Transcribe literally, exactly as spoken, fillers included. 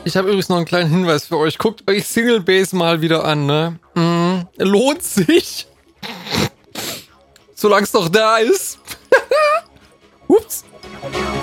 Ich habe übrigens noch einen kleinen Hinweis für euch. Guckt euch Single Base mal wieder an, ne? Mm, lohnt sich. Solange es noch da ist. Ups.